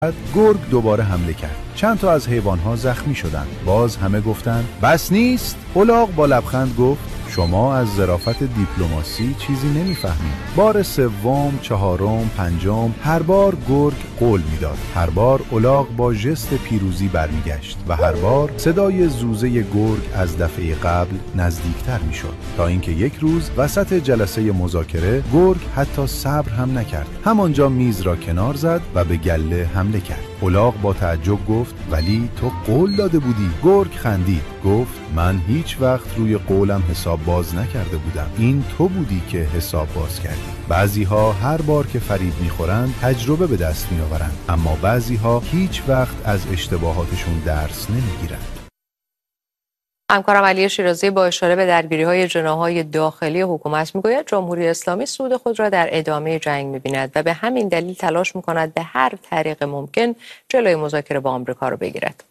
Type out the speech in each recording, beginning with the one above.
گرگ دوباره حمله کرد. چند تا از حیوانها زخمی شدند. باز همه گفتند بس نیست. الاغ با لبخند گفت شما از ظرافت دیپلماسی چیزی نمیفهمید. بار سوم، چهارم، پنجم هر بار گرگ قول میداد. هر بار الاغ با ژست پیروزی برمیگشت و هر بار صدای زوزه گرگ از دفعه قبل نزدیکتر میشد، تا اینکه یک روز وسط جلسه مذاکره گرگ حتی صبر هم نکرد. همانجا میز را کنار زد و به گله حمله کرد. الاغ با تعجب گفت ولی تو قول داده بودی. گرگ خندید گفت من هیچ وقت روی قولم حساب باز نکرده بودم. این تو بودی که حساب باز کردی. بعضی ها هر بار که فریب میخورند تجربه به دست میآورند، اما بعضی ها هیچ وقت از اشتباهاتشون درس نمیگیرند. همکارم علی شیرازی با اشاره به درگیری‌های جناح‌های داخلی حکومت میگوید جمهوری اسلامی سود خود را در ادامه جنگ می‌بیند و به همین دلیل تلاش می‌کند به هر طریق ممکن جلوی مذاکره با آمریکا را بگیرد.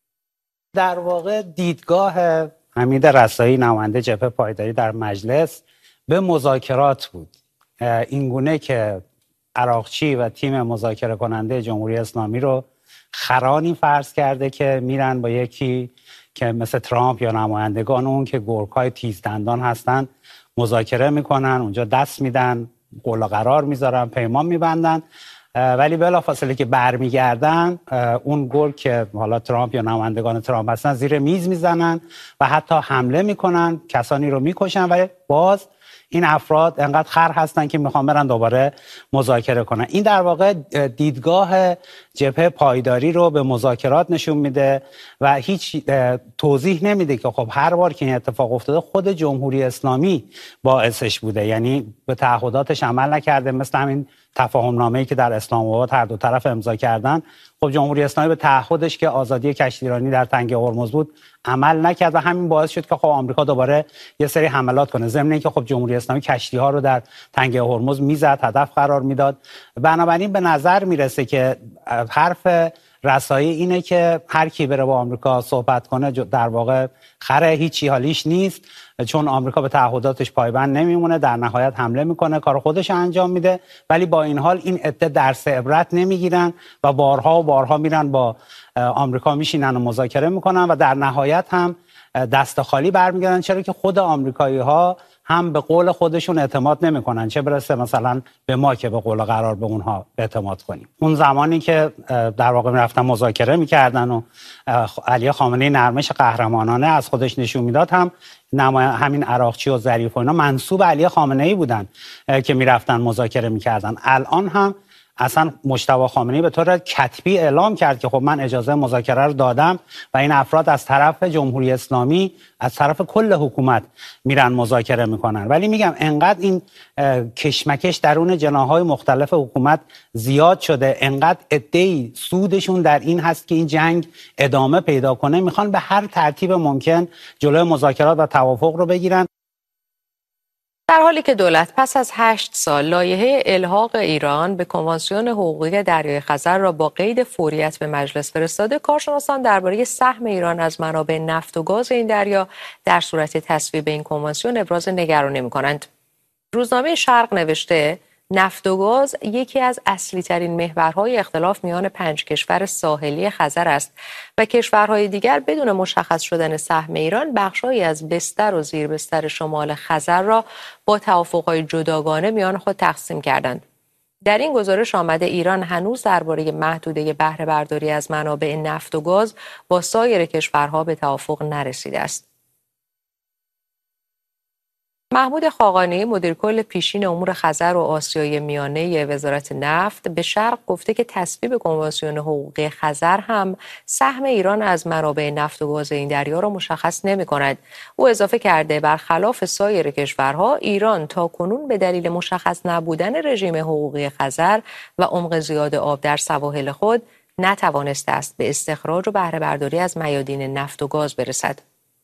در واقع دیدگاه حمید رسایی نماینده جبهه پایداری در مجلس به مذاکرات بود. اینگونه که عراقچی و تیم مذاکره کننده جمهوری اسلامی رو خرانی فرض کرده که میرن با یکی که مثل ترامپ یا نمایندگان اون که گرگ‌های تیزدندان هستن مذاکره میکنن، اونجا دست میدن، قول و قرار میذارن، پیمان میبندن، ولی بلافاصله که برمیگردن اون گرگ که حالا ترامپ یا نمایندگان ترامپ هستن زیر میز میزنن و حتی حمله میکنن، کسانی رو میکشن، ولی باز این افراد انقدر خر هستن که میخوان برن دوباره مذاکره کنن. این در واقع دیدگاه جبهه پایداری رو به مذاکرات نشون میده و هیچ توضیح نمیده که خب هر بار که این اتفاق افتاده خود جمهوری اسلامی باعثش بوده، یعنی به تعهداتش عمل نکرده. مثل همین تفاهم نامه‌ای که در اسلام آباد هر دو طرف امضا کردن، خب جمهوری اسلامی به تعهدش که آزادی کشتیرانی در تنگه هرمز بود عمل نکرد و همین باعث شد که خب آمریکا دوباره یه سری حملات کنه، ضمن اینکه خب جمهوری اسلامی کشتی‌ها رو در تنگه هرمز میزد، هدف قرار میداد. بنابراین به نظر میرسه که حرف رسایی اینه که هر کی بره با آمریکا صحبت کنه در واقع خره، هیچی حالیش نیست، چون آمریکا به تعهداتش پایبند نمیمونه، در نهایت حمله میکنه، کار خودش انجام میده. ولی با این حال این عده درس عبرت نمیگیرن و بارها و بارها میرن با آمریکا میشینن و مذاکره میکنن و در نهایت هم دست خالی برمیگردن، چرا که خود آمریکایی‌ها هم به قول خودشون اعتماد نمیکنن، چه برسه مثلا به ما که به قول قرار به اونها اعتماد کنیم. اون زمانی که در واقع میرفتن مذاکره میکردن و علی خامنه‌ای نرمش قهرمانانه از خودش نشون میداد، هم همین عراقچی و ظریف و اینا منسوب علی خامنه‌ای بودن که میرفتن مذاکره میکردن. الان هم اصلا مجتبی خامنه‌ای به طور کتبی اعلام کرد که خب من اجازه مذاکره رو دادم و این افراد از طرف جمهوری اسلامی، از طرف کل حکومت میرن مذاکره میکنن. ولی میگم انقدر این کشمکش درون جناح‌های مختلف حکومت زیاد شده، انقدر عده‌ای سودشون در این هست که این جنگ ادامه پیدا کنه، میخوان به هر ترتیب ممکن جلوی مذاکرات و توافق رو بگیرن. در حالی که دولت پس از 8 سال لایحه الحاق ایران به کنوانسیون حقوقی دریای خزر را با قید فوریت به مجلس فرستاده، کارشناسان درباره سهم ایران از منابع نفت و گاز این دریا در صورت تصویب این کنوانسیون ابراز نگرانی می‌کنند. روزنامه شرق نوشته نفت و گاز یکی از اصلی ترین محورهای اختلاف میان 5 کشور ساحلی خزر است و کشورهای دیگر بدون مشخص شدن سهم ایران بخش‌هایی از بستر و زیر بستر شمال خزر را با توافق‌های جداگانه میان خود تقسیم کردند. در این گزارش آمده ایران هنوز درباره محدوده بهره برداری از منابع نفت و گاز با سایر کشورها به توافق نرسیده است. محمود خاقانی مدیر کل پیشین امور خزر و آسیای میانه وزارت نفت به شرق گفته که تصویب کنوانسیون حقوقی خزر هم سهم ایران از منابع نفت و گاز این دریا را مشخص نمی‌کند. او اضافه کرده برخلاف سایر کشورها ایران تاکنون به دلیل مشخص نبودن رژیم حقوقی خزر و عمق زیاد آب در سواحل خود نتوانسته است به استخراج و بهره برداری از میادین نفت و گاز برسد.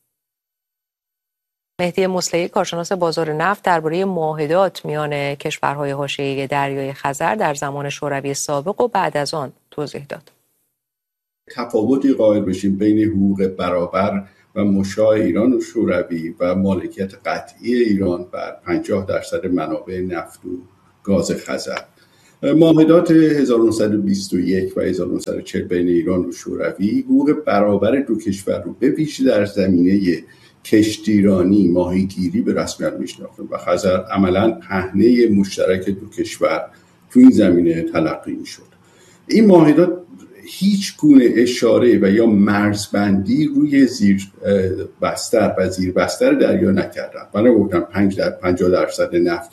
مهدی مصلحی کارشناس بازار نفت درباره معاهدات میان کشورهای حاشیه دریای خزر در زمان شوروی سابق و بعد از آن توضیح داد. تفاوتی قائل بشیم بین حقوق برابر و مشاع ایران و شوروی و مالکیت قطعی ایران بر 50% منابع نفت و گاز خزر. معاهدات 1921 و 1940 بین ایران و شوروی حقوق برابر دو کشور رو به ویژه در زمینه کشتیرانی، ماهیگیری به رسمیت میشناخت و خزر عملاً پهنه مشترک دو کشور تو این زمینه تلقی میشد. این معاهدات هیچ گونه اشاره و یا مرزبندی روی زیر بستر و زیر بستر دریا نکردن. من گفتم 50% نفت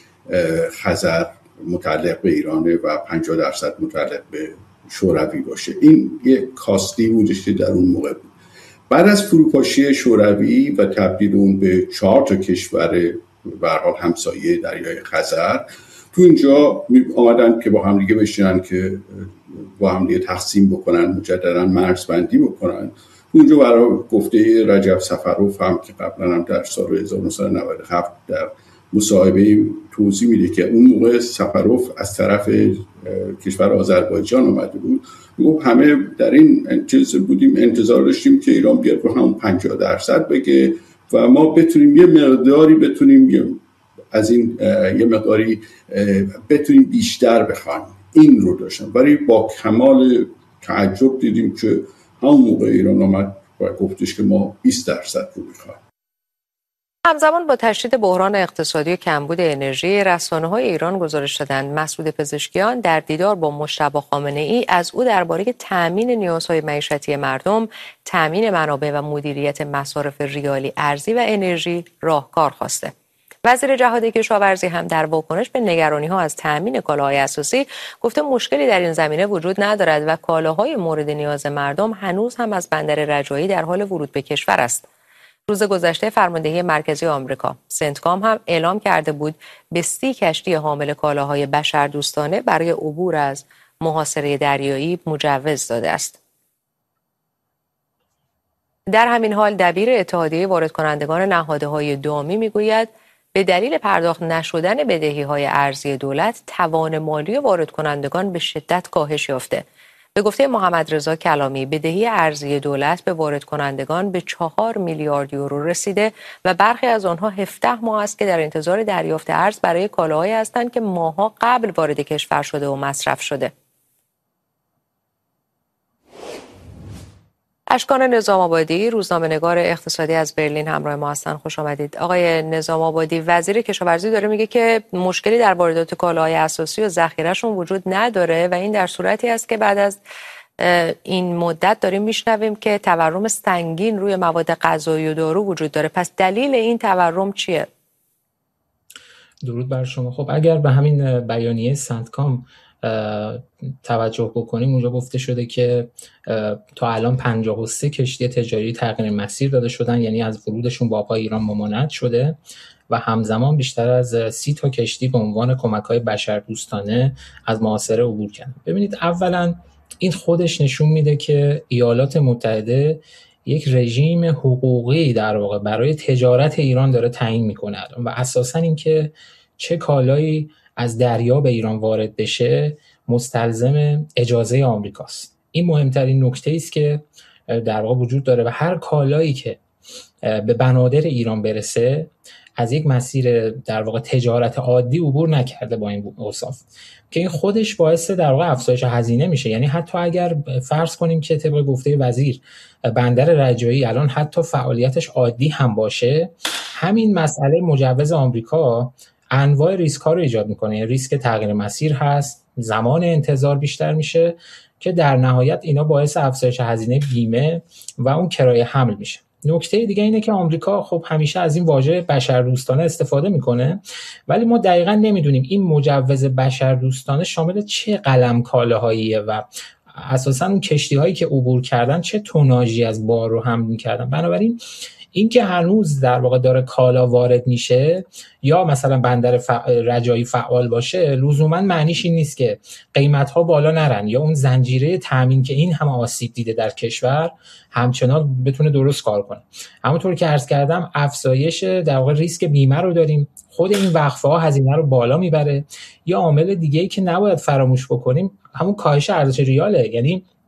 خزر متعلق به ایرانه و 50% متعلق به شوروی باشه. این یک کاستی بودش که در اون موقع بود. بعد از فروپاشی شوروی و تبدیل اون به 4 کشور به هر حال همسایه دریای خزر، تو اینجا آمدن که با هم دیگه بشینن که با هم دیگه تقسیم بکنن، مجددا مرزبندی بکنن. اونجا برای گفته رجب سفروف هم که قبلا هم در سال 1997 در مصاحبه توضیح میده که اون موقع سفروف از طرف کشور آذربایجان اومده بود، گفت همه در این چیز بودیم، انتظار داشتیم که ایران بیاد رو همون 50% بگه و ما بتونیم یه مقداری از این یه مقداری بتونیم بیشتر بخوایم. این رو داشتم، ولی با کمال تعجب دیدیم که همون موقع ایران آمد و گفتش که ما 20% رو میخوایم. همزمان با تشدید بحران اقتصادی و کمبود انرژی، رسانه‌های ایران گزارش دادند مسعود پزشکیان در دیدار با مجتبی خامنه‌ای از او درباره تأمین نیازهای معیشتی مردم، تأمین منابع و مدیریت مصارف ریالی ارزی و انرژی راهکار خواسته. وزیر جهادی کشاورزی هم در واکنش به نگرانی‌ها از تأمین کالاهای اساسی گفته مشکلی در این زمینه وجود ندارد و کالاهای مورد نیاز مردم هنوز هم از بندر رجایی در حال ورود به کشور است. روز گذشته فرماندهی مرکزی آمریکا سنتکام هم اعلام کرده بود به 30 کشتی حامل کالاهای بشردوستانه برای عبور از محاصره دریایی مجوز داده است. در همین حال دبیر اتحادیه وارد کنندگان نهادهای دامی میگوید به دلیل پرداخت نشدن بدهی‌های ارزی دولت توان مالی وارد کنندگان به شدت کاهش یافته. به گفته محمد رضا کلامی بدهی ارزی دولت به وارد کنندگان به 4 میلیارد یورو رسیده و برخی از آنها 17 ماه است که در انتظار دریافت ارز برای کالاهایی هستند که ماه‌ها قبل وارد کشور شده و مصرف شده. اشکان نظام‌آبادی، روزنامه‌نگار اقتصادی از برلین همراه ما هستن. خوش آمدید. آقای نظام‌آبادی، وزیر کشاورزی داره میگه که مشکلی در واردات کالاهای اساسی و ذخیره‌شون وجود نداره و این در صورتی است که بعد از این مدت داریم میشنویم که تورم سنگین روی مواد غذایی و دارو وجود داره. پس دلیل این تورم چیه؟ درود بر شما. خب اگر به همین بیانیه سنتکام توجه بکنیم، اونجا گفته شده که تا الان 53 کشتی تجاری تغییر مسیر داده شدن، یعنی از ورودشون با پای ایران ممانعت شده و همزمان بیشتر از 30 تا کشتی به عنوان کمک‌های بشردوستانه از محاصره عبور کردن. ببینید، اولا این خودش نشون میده که ایالات متحده یک رژیم حقوقی در واقع برای تجارت ایران داره تعیین میکنه و اساساً این که چه کالایی از دریا به ایران وارد بشه مستلزم اجازه آمریکاست. این مهمترین نکته است که در واقع وجود داره و هر کالایی که به بنادر ایران برسه از یک مسیر در واقع تجارت عادی عبور نکرده با این اوصاف، که این خودش باعث در واقع افزایش هزینه میشه. یعنی حتی اگر فرض کنیم که طبق گفته وزیر بندر رجایی الان حتی فعالیتش عادی هم باشه، همین مسئله مجوز آمریکا انواع ریسک ها رو ایجاد میکنه. یعنی ریسک تغییر مسیر هست، زمان انتظار بیشتر میشه که در نهایت اینا باعث افزایش هزینه بیمه و اون کرایه حمل میشه. نکته دیگه اینه که آمریکا خب همیشه از این واژه بشردوستانه استفاده میکنه، ولی ما دقیقاً نمیدونیم این مجوز بشردوستانه شامل چه قلم کالاهاییه و اساساً اون کشتی هایی که عبور کردن چه توناژی از بار رو حمل میکردن. بنابراین این که هنوز در واقع داره کالا وارد میشه یا مثلا بندر رجایی فعال باشه لزوما معنیش این نیست که قیمت‌ها بالا نرن یا اون زنجیره تامین که این هم آسیب دیده در کشور همچنان بتونه درست کار کنه. همونطور که عرض کردم افزایش در واقع ریسک بیمه رو داریم، خود این وقفه ها هزینه رو بالا میبره. یا عامل دیگه‌ای که نباید فراموش بکنیم همون کاهش ارزش ریاله. یعنی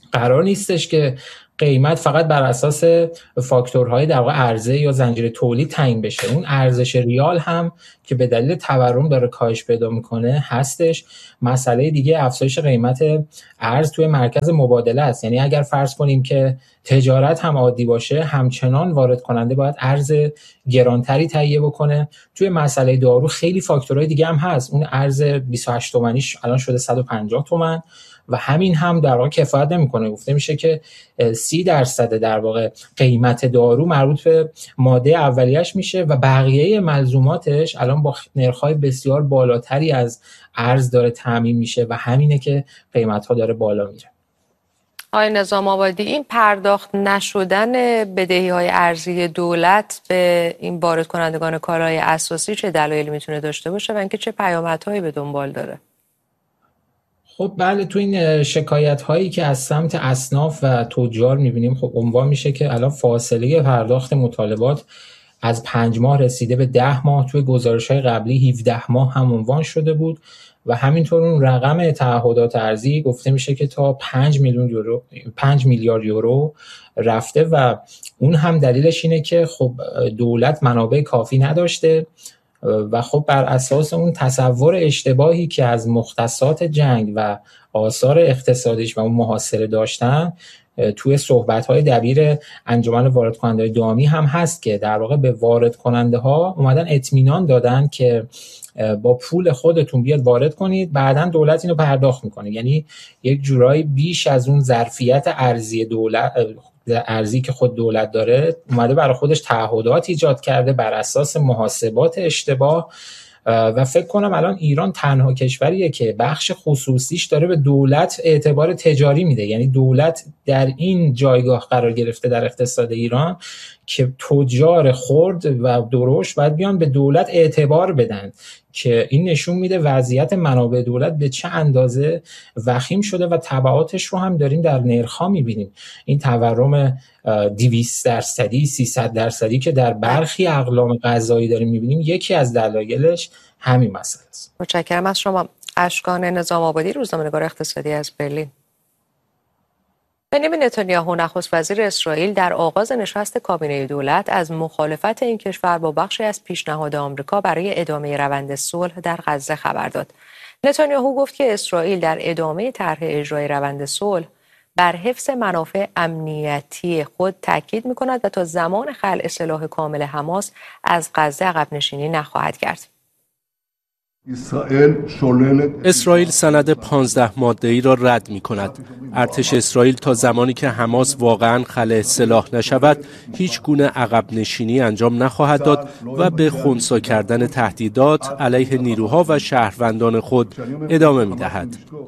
قرار نیستش که قیمت فقط بر اساس فاکتورهای در واقع عرضه یا زنجیره تولید تعیین بشه. اون ارزش ریال هم که به دلیل تورم داره کاهش پیدا میکنه هستش. مسئله دیگه افزایش قیمت ارز توی مرکز مبادله است. یعنی اگر فرض کنیم که تجارت هم عادی باشه، همچنان وارد کننده باید ارز گرانتری تهیه بکنه. توی مسئله دارو خیلی فاکتورهای دیگه هم هست. اون ارز 28 تومانیش الان شده 150 تومان و همین هم در واقع کفایت نمیکنه. گفته میشه که 30% در واقع قیمت دارو مربوط به ماده اولیه‌اش میشه و بقیه ملزوماتش الان با نرخ‌های بسیار بالاتری از ارز داره تامین میشه و همینه که قیمت‌ها داره بالا میره. آقای نظام آبادی، این پرداخت نشدن بدهی‌های ارزی دولت به این وارد کنندگان کالای اساسی چه دلایلی میتونه داشته باشه و اینکه چه پیامدهایی به دنبال داره؟ خب بله، تو این شکایت هایی که از سمت اصناف و تجار میبینیم خب عنوان میشه که الان فاصله پرداخت مطالبات از 5 ماه رسیده به 10 ماه. توی گزارش های قبلی 17 ماه هم عنوان شده بود و همینطور اون رقم تعهدات ارزی گفته میشه که تا 5 میلیارد یورو رفته و اون هم دلیلش اینه که خب دولت منابع کافی نداشته و خب بر اساس اون تصور اشتباهی که از مختصات جنگ و آثار اقتصادیش و اون محاصره داشتن، توی صحبت‌های دبیر انجمن وارد کننده دامی هم هست که در واقع به وارد کننده ها اومدن اطمینان دادن که با پول خودتون بیاد وارد کنید، بعداً دولت اینو پرداخت میکنه. یعنی یک جورایی بیش از اون ظرفیت ارزی که خود دولت داره اومده برای خودش تعهدات ایجاد کرده بر اساس محاسبات اشتباه و فکر کنم الان ایران تنها کشوریه که بخش خصوصیش داره به دولت اعتبار تجاری میده. یعنی دولت در این جایگاه قرار گرفته در اقتصاد ایران که تجار خرد و درشت باید بیان به دولت اعتبار بدن، که این نشون میده وضعیت منابع دولت به چه اندازه وخیم شده و تبعاتش رو هم داریم در نرخ‌ها میبینیم. این تورم 200%، 300% که در برخی اقلام غذایی داریم میبینیم، یکی از دلایلش همین مسئله است. متشکرم از شما. اشکان نظام آبادی، روزنامه‌نگار اقتصادی از برلین. بنیامین نتانیاهو نخست وزیر اسرائیل در آغاز نشست کابینه دولت از مخالفت این کشور با بخشی از پیشنهاد آمریکا برای ادامه روند صلح در غزه خبر داد. نتانیاهو گفت که اسرائیل در ادامه طرح اجرای روند صلح بر حفظ منافع امنیتی خود تاکید می‌کند و تا زمان خلع سلاح کامل حماس از غزه عقب نشینی نخواهد کرد. اسرائیل سند 15 ماده‌ای را رد می‌کند. ارتش اسرائیل تا زمانی که حماس واقعاً خلع سلاح نشود، هیچ گونه عقب نشینی انجام نخواهد داد و به خنثی کردن تهدیدات علیه نیروها و شهروندان خود ادامه می‌دهد.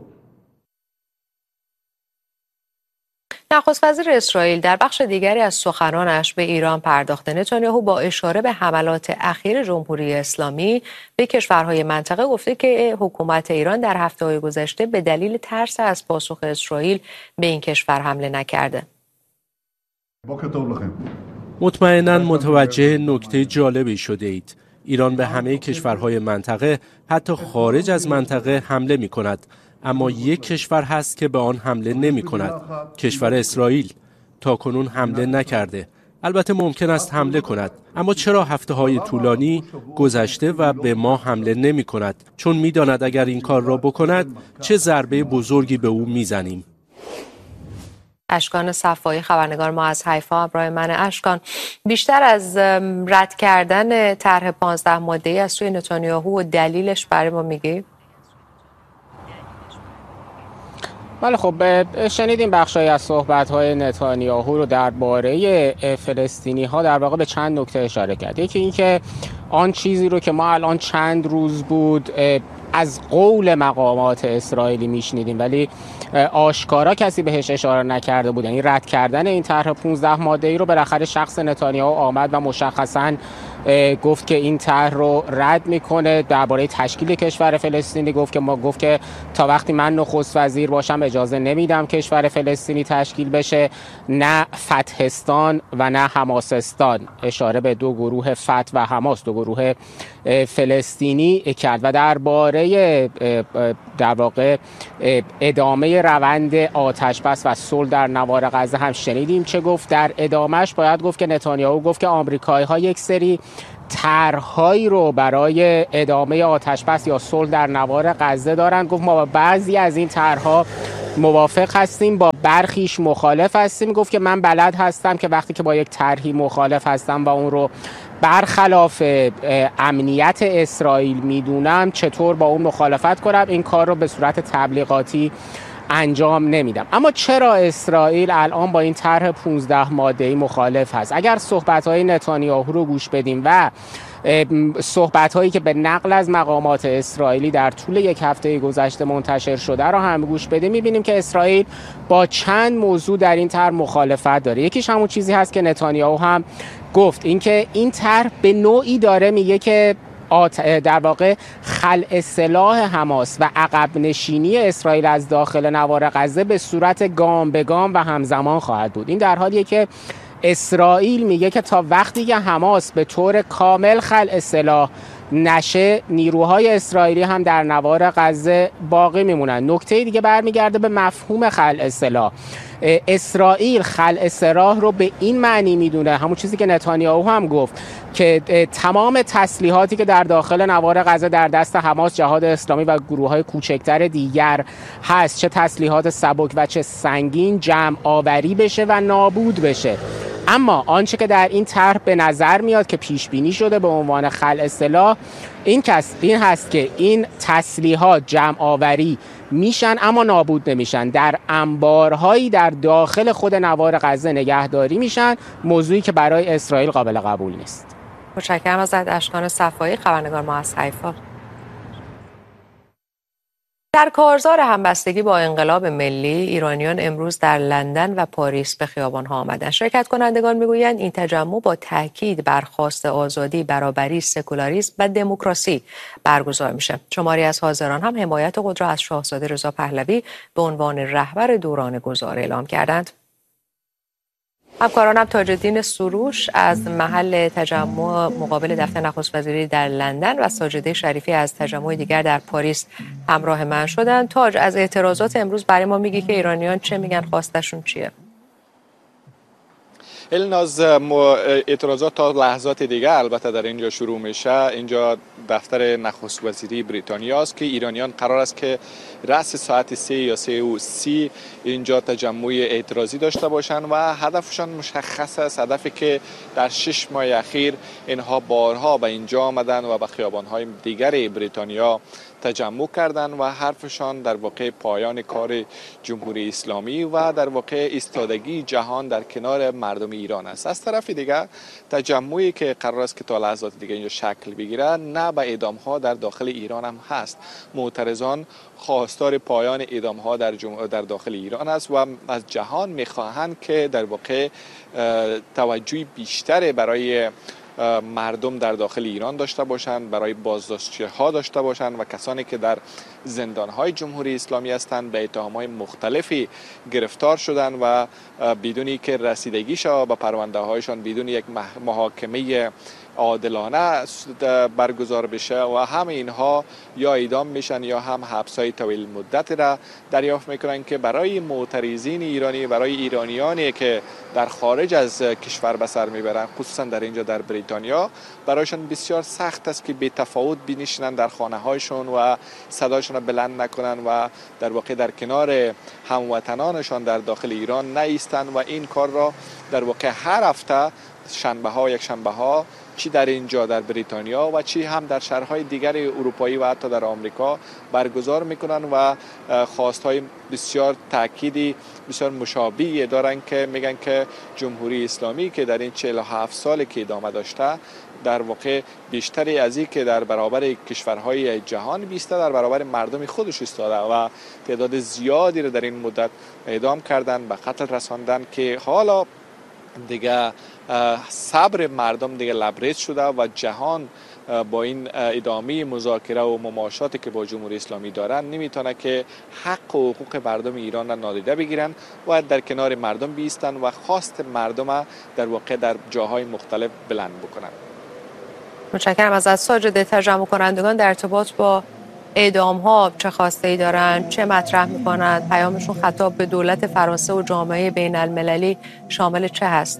نخست وزیر اسرائیل در بخش دیگری از سخنانش به ایران پرداخته. نتانیاهو با اشاره به حملات اخیر جمهوری اسلامی به کشورهای منطقه گفته که حکومت ایران در هفته‌های گذشته به دلیل ترس از پاسخ اسرائیل به این کشور حمله نکرده. مطمئناً متوجه نکته جالبی شده اید. ایران به همه کشورهای منطقه، حتی خارج از منطقه حمله می کند. اما یک کشور هست که به آن حمله نمی کند. کشور اسرائیل تاکنون حمله نکرده. البته ممکن است حمله کند، اما چرا هفته‌های طولانی گذشته و به ما حمله نمی کند؟ چون می داند اگر این کار را بکند چه ضربه بزرگی به او می زنیم. اشکان صفایی، خبرنگار ما از حیفا. برای من اشکان، بیشتر از رد کردن طرح 15 ماده‌ای از سوی نتانیاهو و دلیلش برای ما میگی؟ بله، خب شنیدیم بخشایی از صحبت‌های نتانیاهو رو درباره فلسطینی‌ها در واقع به چند نکته اشاره کرد. یکی این که آن چیزی رو که ما الان چند روز بود از قول مقامات اسرائیلی میشنیدیم ولی آشکارا کسی بهش اشاره نکرده بود، یعنی رد کردن این طرح 15 ماده‌ای رو بالاخره شخص نتانیاهو آمد و مشخصاً گفت که این طرح رو رد میکنه. درباره تشکیل کشور فلسطینی گفت که تا وقتی من نخست وزیر باشم اجازه نمیدم کشور فلسطینی تشکیل بشه، نه فتحستان و نه حماسستان، اشاره به دو گروه فتح و حماس، دو گروه فلسطینی کرد و درباره در واقع ادامه روند آتشبس و صلح در نوار غزه هم شنیدیم چه گفت. در ادامهش باید گفت که نتانیاهو گفت که آمریکایی‌ها یک سری طرح‌هایی رو برای ادامه آتشبس یا صلح در نوار غزه دارن. گفت ما با بعضی از این طرح‌ها موافق هستیم، با برخیش مخالف هستیم. گفت که من بلد هستم که وقتی که با یک طرحی مخالف هستم و اون رو برخلاف امنیت اسرائیل میدونم چطور با اون مخالفت کنم، این کار رو به صورت تبلیغاتی انجام نمیدم. اما چرا اسرائیل الان با این طرح 15 ماده‌ای مخالف هست؟ اگر صحبت‌های نتانیاهو رو گوش بدیم و صحبت‌هایی که به نقل از مقامات اسرائیلی در طول یک هفته گذشته منتشر شده رو هم گوش بدیم، می‌بینیم که اسرائیل با چند موضوع در این طرح مخالفت داره. یکیش همون چیزی هست که نتانیاهو هم گفت، اینکه این طرح به نوعی داره میگه که در واقع خلع سلاح حماس و عقب نشینی اسرائیل از داخل نوار غزه به صورت گام به گام و همزمان خواهد بود. این در حالیه که اسرائیل میگه که تا وقتی که حماس به طور کامل خلع سلاح نشه، نیروهای اسرائیلی هم در نوار غزه باقی میمونن. نکته دیگه برمیگرده به مفهوم خلع سلاح. اسرائیل خلع سلاح رو به این معنی میدونه، همون چیزی که نتانیاهو هم گفت، که تمام تسلیحاتی که در داخل نوار غزه در دست حماس، جهاد اسلامی و گروه‌های کوچکتر دیگر هست، چه تسلیحات سبک و چه سنگین، جمع آوری بشه و نابود بشه. اما آنچه که در این طرح به نظر میاد که پیش بینی شده به عنوان خلع سلاح این هست که این تسلیحات جمع آوری میشن اما نابود نمیشن، در انبارهایی در داخل خود نوار غزه نگهداری میشن، موضوعی که برای اسرائیل قابل قبول نیست. متشکرم ازت اشکان صفایی، خبرنگار ما از حیفا. در کارزار همبستگی با انقلاب ملی، ایرانیان امروز در لندن و پاریس به خیابان‌ها آمدند. شرکت کنندگان میگویند این تجمع با تاکید بر خواست آزادی، برابری، سکولاریسم و دموکراسی برگزار میشه. شماری از حاضران هم حمایت خود را از شاهزاده رضا پهلوی به عنوان رهبر دوران گذار اعلام کردند. همکارانم تاج‌الدین سروش از محل تجمع مقابل دفتر نخست وزیری در لندن و ساجده شریفی از تجمع دیگر در پاریس همراه من شدند. تاج، از اعتراضات امروز برای ما میگی که ایرانیان چه میگن، خواستشون چیه؟ الناز، اعتراضات تا لحظات دیگه البته در اینجا شروع میشه. اینجا دفتر نخست وزیری بریتانیا است که ایرانیان قرار است که رأس ساعت 3 یا 3:30 اینجا تجمع اعتراضی داشته باشند و هدفشان مشخص است، هدفی که در 6 ماه اخیر اینها بارها به اینجا آمدن و به خیابان‌های دیگر بریتانیا تجمع کردند و حرفشان در واقع پایان کار جمهوری اسلامی و در واقع ایستادگی جهان در کنار مردم ایران است. از طرف دیگر تجمعی که قرار است که تا لحظات دیگه اینجا شکل بگیره نه به اعدام‌ها در داخل ایران هم هست. معترضان خواستار پایان اعدام‌ها در داخل ایران است و از جهان می‌خواهند که در واقع توجه بیشتر برای مردم در داخل ایران داشته باشند، برای بازداشت‌ها داشته باشند و کسانی که در زندان‌های جمهوری اسلامی هستند به اتهام‌های مختلفی گرفتار شدند و بدونی که رسیدگیشان به پرونده‌هایشان بدون یک محاکمه عادلانه برگزار بشه و همه اینها یا اعدام میشن یا هم حبس‌های طویل مدت را دریافت میکنن که برای معترضین ایرانی، برای ایرانیانی که در خارج از کشور به سر میبرن، خصوصا در اینجا در بریتانیا، برایشان بسیار سخت است که بی تفاوت بنشینن در خانه هایشون و صدایشون را بلند نکنن و در واقع در کنار هموطنانشان در داخل ایران نایستن و این کار را در واقع هر هفته شنبه ها یک شنبه ها چی در اینجا در بریتانیا و چی هم در شهرهای دیگر اروپایی و حتی در آمریکا برگزار میکنن و خواستهای بسیار تأکیدی بسیار مشابهی دارن که میگن که جمهوری اسلامی که در این 47 سال که ادامه داشته در واقع بیشتری از این که در برابر کشورهای جهان بیسته در برابر مردم خودش ایستاده و تعداد زیادی رو در این مدت اعدام کردن، به قتل رساندن که حالا دیگه صبر مردم دیگه لبریز شده و جهان با این ادامه مذاکره و مماشاتی که با جمهوری اسلامی دارن نمیتونه که حق و حقوق مردم ایران را نادیده بگیرن و در کنار مردم بیستن و خواست مردم در واقع در جاهای مختلف بلند بکنن. متشکرم ازت ساجد. ترجمه کنندگان در ارتباط با اعدام ها چه خواسته‌ای دارند، چه مطرح می‌کنند، پیامشون خطاب به دولت فرانسه و جامعه بین المللی شامل چه هست؟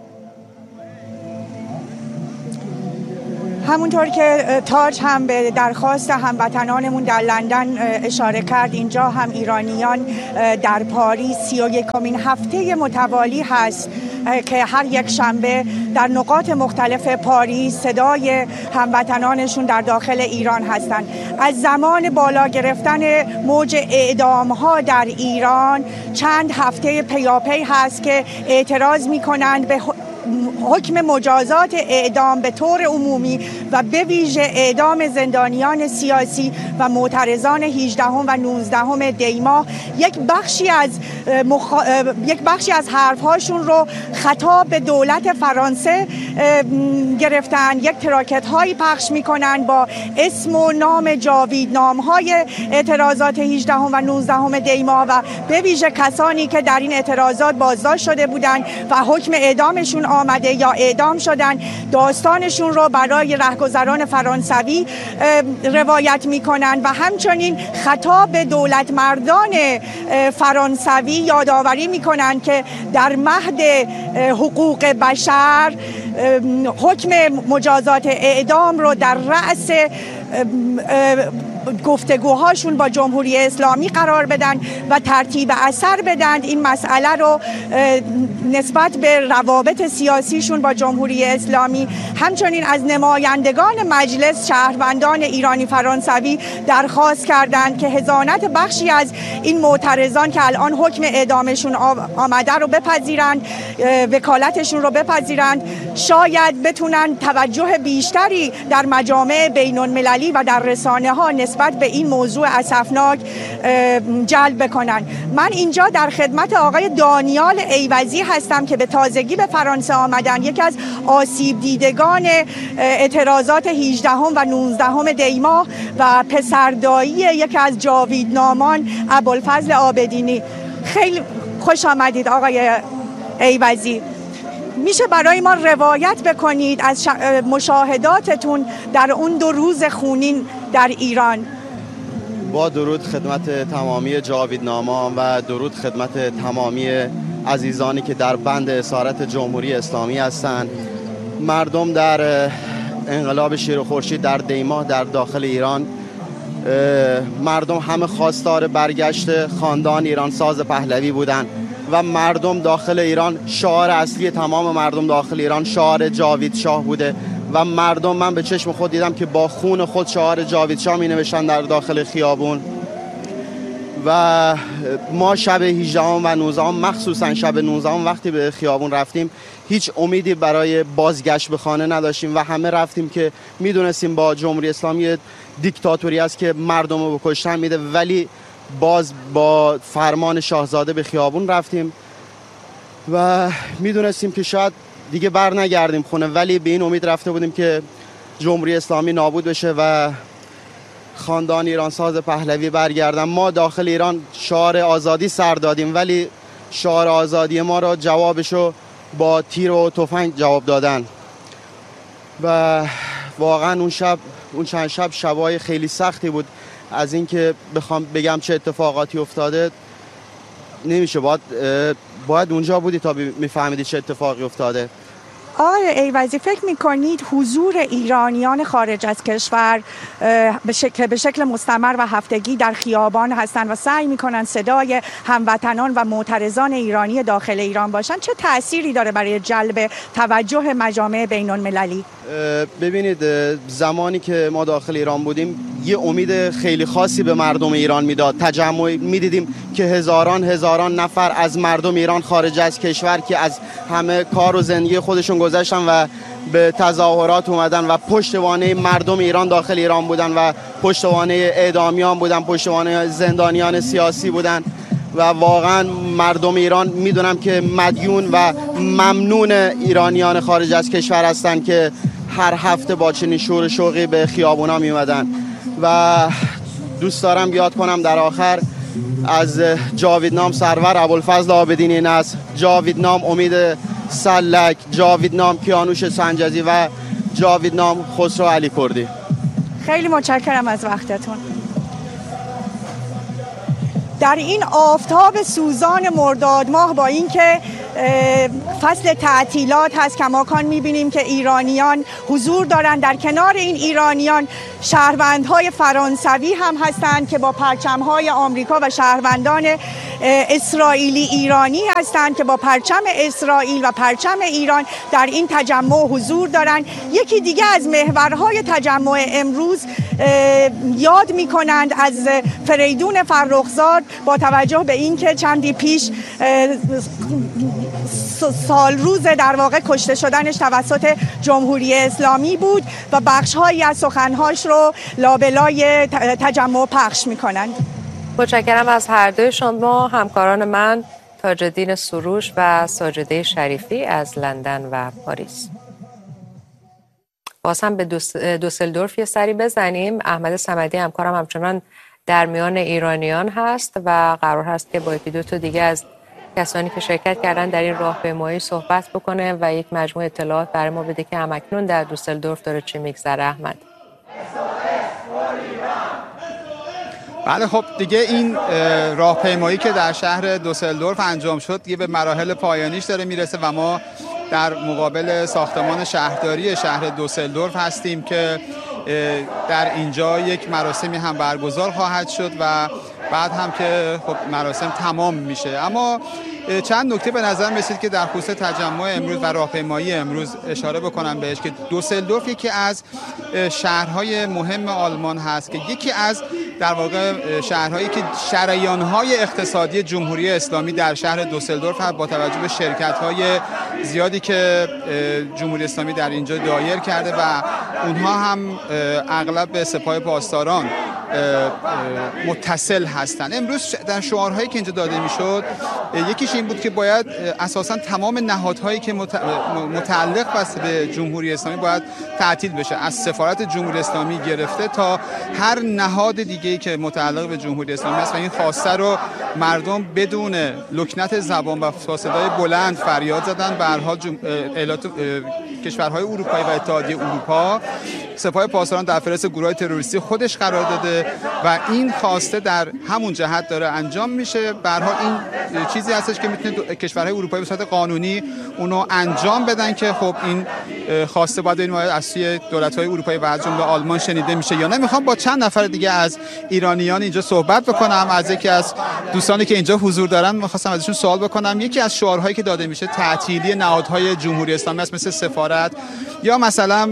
همونطور که تاج هم به درخواست هموطنانمون در لندن اشاره کرد، اینجا هم ایرانیان در پاریس 31مین هفته متوالی هست که هر یک شنبه در نقاط مختلف پاریس صدای هموطنانشون در داخل ایران هستند. از زمان بالا گرفتن موج اعدام‌ها در ایران چند هفته پیاپی هست که اعتراض می‌کنند به حکم مجازات اعدام به طور عمومی و به ویژه اعدام زندانیان سیاسی و معترضان 18 و 19 دی ماه. یک بخشی از حرفهاشون رو خطاب به دولت فرانسه گرفتن، یک تراکت هایی پخش میکنن با اسم و نام جاویدنام های اعتراضات 18 و 19 دی ماه و به ویژه کسانی که در این اعتراضات بازداشت شده بودند و حکم اعدامشون آمده یا اعدام شدن، داستانشون رو برای رهگذران فرانسوی روایت میکنن و همچنین خطاب به دولت مردان فرانسوی یادآوری میکنن که در مهد حقوق بشر حکم مجازات اعدام رو در رأس گفتگوهاشون با جمهوری اسلامی قرار بدن و ترتیب اثر بدن. این مسئله رو نسبت به روابط سیاسیشون با جمهوری اسلامی همچنین از نمایندگان مجلس شهروندان ایرانی فرانسوی درخواست کردند که حضانت بخشی از این معترضان که الان حکم اعدامشون آمده رو بپذیرند، وکالتشون رو بپذیرند، شاید بتونن توجه بیشتری در مجامع بین المللی و در رسانه ها نسبت به این موضوع اسفناک جلب بکنن. من اینجا در خدمت آقای دانیال ایوزی هستم که به تازگی به فرانسه آمدن، یکی از آسیب دیدگان اعتراضات 18 و 19 دی ماه و پسردایی یکی از جاویدنامان ابوالفضل عابدینی. خیلی خوش آمدید آقای ایوزی. میشه برای ما روایت بکنید از مشاهداتتون در اون 2 روز خونین در ایران؟ با درود خدمت تمامی جاویدنامان و درود خدمت تمامی عزیزانی که در بند اسارت جمهوری اسلامی هستند. مردم در انقلاب شیر و خورشید در دی ماه در داخل ایران، مردم همه خواستار برگشت خاندان ایرانساز پهلوی بودند و مردم داخل ایران، شعار اصلی تمام مردم داخل ایران شعار جاوید شاه بوده و مردم، من به چشم خود دیدم که با خون خود شعار جاوید شاه می نوشتن در داخل خیابون. و ما شب 18 و 19 مخصوصا شب 19 وقتی به خیابون رفتیم هیچ امیدی برای بازگشت به خانه نداشتیم و همه رفتیم که میدونستیم با جمهوری اسلامی دیکتاتوری است که مردم رو به کشتن میده، ولی باز با فرمان شاهزاده به خیابون رفتیم و میدونستیم که شاید دیگه بر نگردیم خونه، ولی به این امید رفته بودیم که جمهوری اسلامی نابود بشه و خاندان ایرانساز پهلوی برگردن. ما داخل ایران شعار آزادی سر دادیم، ولی شعار آزادی ما را جوابشو با تیر و تفنگ جواب دادن و واقعا اون چند شب شبای خیلی سختی بود. از اینکه بخوام بگم چه اتفاقاتی افتاده نمیشه، باید اونجا بودی تا میفهمیدی چه اتفاقی افتاده. آقای ایوزی، فکر میکنید حضور ایرانیان خارج از کشور به شکل مستمر و هفتگی در خیابان هستند و سعی میکنن صدای هموطنان و معترضان ایرانی داخل ایران باشن، چه تأثیری داره برای جلب توجه مجامع بین المللی؟ ببینید، زمانی که ما داخل ایران بودیم یه امید خیلی خاصی به مردم ایران میداد. تجمع میدیدیم که هزاران نفر از مردم ایران خارج از کشور که از همه کار و زندگی خودشون گذشتن و به تظاهرات اومدن و پشتوانه مردم ایران داخل ایران بودن و پشتوانه اعدامیان بودن، پشتوانه زندانیان سیاسی بودن و واقعا مردم ایران میدونم که مدیون و ممنون ایرانیان خارج از کشور هستن که هر هفته با چنین شور و شوقی به خیابونا میومدن. و دوست دارم یاد کنم در آخر از جاویدنام سرور ابوالفضل عابدینی نصر، جاویدنام امید سلک، جاویدنام کیانوش سنجزی و جاویدنام، خسرو علی کردی. خیلی متشکرم از وقتتون. در این آفتاب سوزان مرداد ماه، با اینکه فصل تعطیلات هست، کماکان میبینیم که ایرانیان حضور دارند. در کنار این ایرانیان شهروندهای فرانسوی هم هستند که با پرچمهای آمریکا و شهروندان اسرائیلی ایرانی هستند که با پرچم اسرائیل و پرچم ایران در این تجمع حضور دارند. یکی دیگه از محورهای تجمع امروز یاد میکنند از فریدون فرخزاد، با توجه به اینکه چندی پیش سال روز در واقع کشته شدنش توسط جمهوری اسلامی بود و بخش‌هایی از سخن‌هاش رو لابلای تجمع پخش می‌کنند. متشکرم از هر دوی شما، همکاران من تاج‌الدین سروش و ساجده شریفی از لندن و پاریس. باز هم به دوسلدورف یه سری بزنیم. احمد صمدی همکارم همچنان در میان ایرانیان هست و قرار هست که با یکی دو تا دیگه از کسانی که شرکت کردن در این راهپیمایی صحبت بکنه و یک مجموعه اطلاعات برای ما بده که همکنون در دوسلدورف داره چی میگذره. احمد. بله خب دیگه این راهپیمایی که در شهر دوسلدورف انجام شد دیگه به مراحل پایانیش داره میرسه و ما در مقابل ساختمان شهرداری شهر دوسلدورف هستیم که در اینجا یک مراسمی هم برگزار خواهد شد و بعد هم که خب مراسم تمام میشه. اما چند نکته به نظر میرسید که در خصوص تجمع امروز و راهپیمایی امروز اشاره بکنم بهش که دوسلدورف یکی از شهرهای مهم آلمان هست که یکی از در واقع شهرهایی که شریانهای اقتصادی جمهوری اسلامی در شهر دوسلدورف هست، با توجه به شرکت‌های زیادی که جمهوری اسلامی در اینجا دایر کرده و اونها هم اغلب به سپاه پاسداران متصل هستند. امروز در شعارهایی که اینجا داده میشد یکیش این بود که باید اساساً تمام نهادهایی که متعلق به جمهوری اسلامی باید تعطیل بشه، از سفارت جمهوری اسلامی گرفته تا هر نهاد دیگه‌ای که متعلق به جمهوری اسلامی است و این خواسته رو مردم بدون لکنت زبان و صدای بلند فریاد زدن. به هر حال کشورهای اروپایی و اتحادیه اروپا سپاه پاسداران در فهرست گروه‌های تروریستی خودش قرار داده و این خواسته در همون جهت داره انجام میشه. به هر حال این چیزی هستش که میتونه کشورهای اروپایی به صورت قانونی اونو انجام بدن که خب این خواسته باید این از سوی دولت‌های اروپایی و از جمله آلمان شنیده میشه یا نه. میخوام با چند نفر دیگه از ایرانیان اینجا صحبت بکنم. از یکی از دوستانی که اینجا حضور دارن می‌خواستم ازشون سوال بکنم. یکی از شعارهایی که داده میشه تعطیلی نهادهای جمهوری اسلامی است، مثل سفارت یا مثلا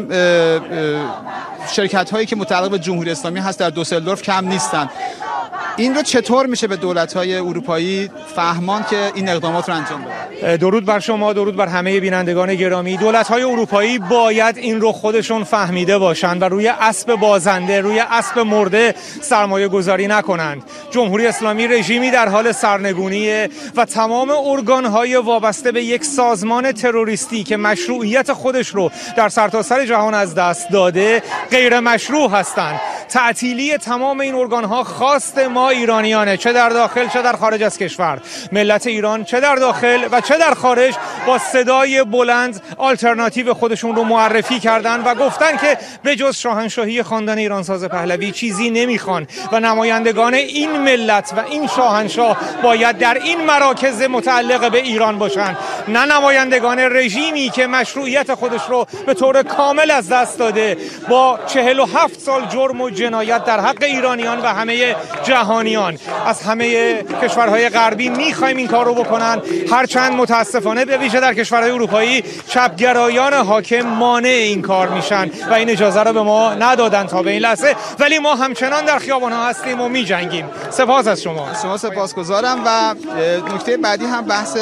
شرکت‌هایی که متعلق به جمهوری اسلامی هست در دوسلدورف کم نیستن. این رو چطور میشه به دولت‌های اروپایی فهمان که این اقدامات رو انجام بدن؟ درود بر شما، درود بر همه بینندگان گرامی. دولت‌های اروپایی باید این رو خودشون فهمیده باشند و روی اسب بازنده، روی اسب مرده سرمایه گذاری نکنند. جمهوری اسلامی رژیمی در حال سرنگونیه و تمام ارگان‌های وابسته به یک سازمان تروریستی که مشروعیت خودش رو در سرتاسر جهان از دست داده غیر مشروع هستند. تعطیلی تمام این ارگان‌ها خواست ما ایرانیانه، چه در داخل چه در خارج از کشور. ملت ایران چه در داخل و چه در خارج با صدای بلند آلترناتیو خودشون رو معرفی کردن و گفتن که به جز شاهنشاهی خاندان ایرانساز پهلوی چیزی نمیخوان و نمایندگان این ملت و این شاهنشاه باید در این مراکز متعلق به ایران باشن، نه نمایندگان رژیمی که مشروعیت خودش رو به طور کامل از دست داده با 47 سال جرم و جنایت در حق ایرانیان و همه جهانیان. از همه کشورهای غربی میخوایم این کار رو بکنن، هرچند متاسفانه به ویژه در کشورهای اروپایی چپگرایان حاکم مانع این کار میشن و این اجازه رو به ما ندادن تا به این لحظه، ولی ما همچنان در خیابان‌ها هستیم و میجنگیم. سپاس از شما. سپاسگزارم. و نکته بعدی هم بحث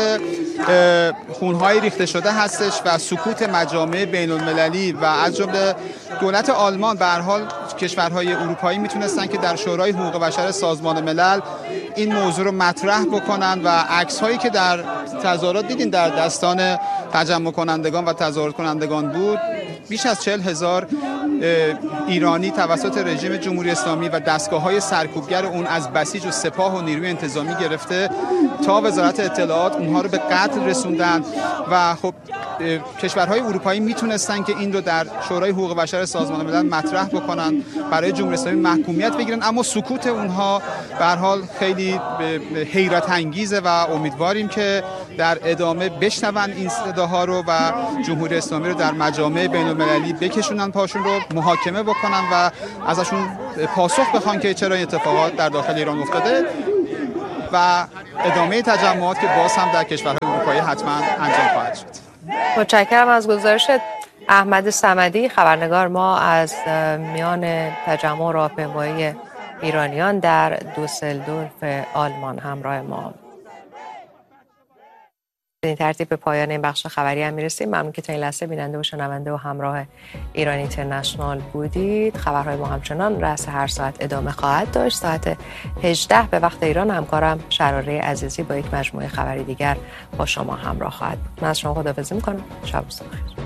خونهای ریخته شده هستش و سکوت مجامع بین المللی و از جمله دولت آلمان. به هر حال کشورهای اروپایی میتونستن که در شورای حقوق بشر سازمان ملل این موضوع رو مطرح بکنن و عکس هایی که در تظاهرات دیدین در دستان تجمع کنندگان و تظاهرات کنندگان بود، بیش از 40,000 ایرانی توسط رژیم جمهوری اسلامی و دستگاه‌های سرکوبگر اون از بسیج و سپاه و نیروی انتظامی گرفته تا وزارت اطلاعات اونها رو به قتل رسوندن و خب کشورهای اروپایی میتونستن که این رو در شورای حقوق بشر سازمان ملل مطرح بکنن، برای جمهوری اسلامی محکومیت بگیرن، اما سکوت اونها به هر حال خیلی حیرت انگیزه و امیدواریم که در ادامه بشنون این صداها رو و جمهوری اسلامی رو در مجامع بین‌المللی بکشونن، پاشون رو محاکمه بکنن و ازشون پاسخ بخوان که چرا این اتفاقات در داخل ایران افتاده و ادامه تجمعات که باز هم در کشورهای اروپایی حتما انجام خواهد شد. متشکرم از گزارش احمد صمدی، خبرنگار ما از میان تجمع راهپیمایی ایرانیان در دوسلدورف آلمان همراه ما. به این ترتیب به پایان این بخش خبری هم میرسیم. ممنون که تا این لحظه بیننده و شنونده و همراه ایران اینترنشنال بودید. خبرهای ما همچنان رأس هر ساعت ادامه خواهد داشت. ساعت 18 به وقت ایران همکارم شراره عزیزی با یک مجموعه خبری دیگر با شما همراه خواهد بود. من از شما خداحافظی میکنم. شب و روز بخیر.